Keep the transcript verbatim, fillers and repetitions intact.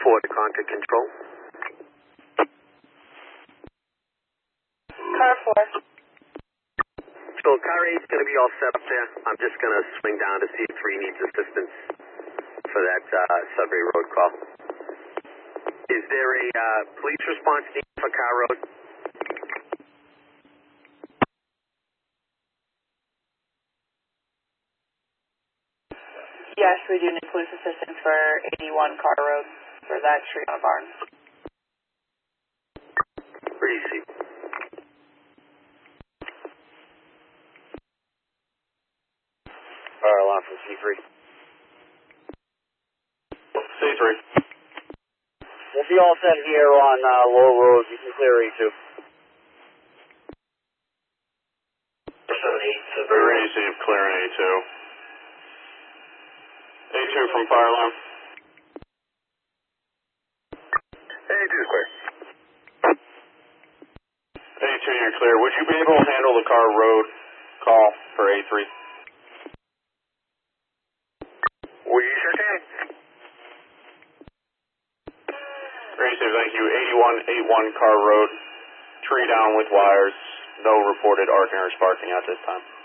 four to contact control. Car four. So car eight's going to be all set up there. I'm just going to swing down to see if three needs assistance for that uh, Sudbury Road call. Is there a uh, police response need for Car Road? Yes, we do need police assistance for eighty-one Car Road for that tree on a barn. Pretty easy. Fire alarm from C three. C three. We'll be all set here on uh, Low Road. You can clear A two. We received clearing A two. A two from fire alarm. A two is clear. A two, you're clear. Would you be able to handle the Car Road call for A three? We sure can. Receive, thank you. eighty-one eighty-one Car Road. Tree down with wires. No reported arcing or sparking at this time.